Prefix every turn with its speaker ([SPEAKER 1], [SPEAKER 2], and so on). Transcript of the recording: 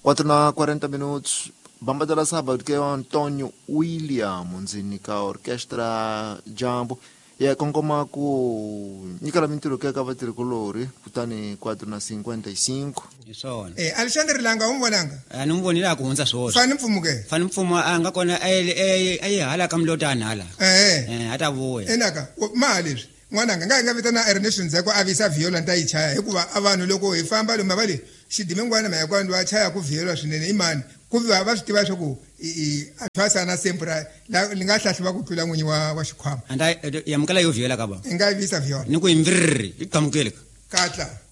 [SPEAKER 1] 4:40 minutos. Bamba dela sábado que é o Antônio William, nzini ka orquestra Jambo. Ya kongoma ku nyikala mintiro ke ka vatiri kolori kutani 4:55.
[SPEAKER 2] Isona.
[SPEAKER 3] Alexander Langa umbonanga?
[SPEAKER 2] Anumbonila kuhunza swona.
[SPEAKER 3] Fani mfumuke.
[SPEAKER 2] Fani mfumo anga kona hala kamlotana hala. Atavuya.
[SPEAKER 3] Enaka mali mwananga ngeke vitana Ernest Nzeko avisa viola ntayichaya hikuva avanhu loko hi famba lo mavali xidimengwana mayakwandu va chaya ku viola swinene imani ku va swi tiva swaku athwasana sempra la linga hlahliwa ku tlula n'winyi wa xikhwama
[SPEAKER 2] Anda yamkala yo viola kaba.
[SPEAKER 3] Inga visa viola
[SPEAKER 2] Niku imvirri ikamukele.
[SPEAKER 3] katla